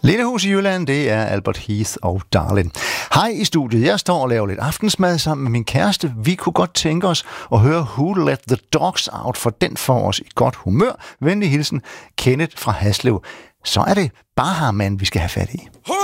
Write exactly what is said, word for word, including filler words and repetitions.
Lindehus i Jylland, det er Albert Heath og Darlin. Hej i studiet. Jeg står og laver lidt aftensmad sammen med min kæreste. Vi kunne godt tænke os at høre Who Let the Dogs Out, for den får os i godt humør. Venlig hilsen, Kenneth fra Haslev. Så er det Baha-Man, vi skal have fat i. Who